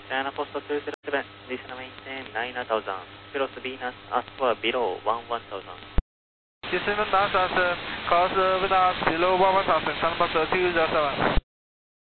China Post 207, this is maintain 9000, cross Venus, ask for below 1000. Houston, NASA, cross Venus, below 1000, China Post 207.